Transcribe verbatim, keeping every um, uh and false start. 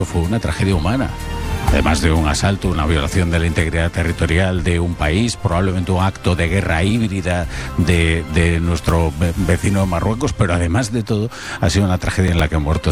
fue una tragedia humana. Además de un asalto, una violación de la integridad territorial de un país, probablemente un acto de guerra híbrida de, de nuestro vecino Marruecos, pero además de todo, ha sido una tragedia en la que han muerto